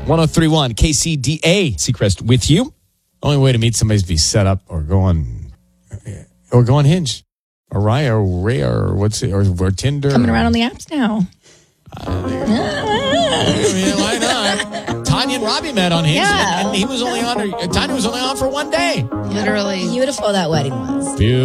1031 KCDA. Seacrest with you. Only way to meet somebody is to be set up or go on Hinge or Raya or Ray or or Tinder. Coming around on the apps now. Why not? Tanya and Robbie met on Hinge, and he was only on. Tanya was only on for one day. Literally Beautiful that wedding was. Beautiful.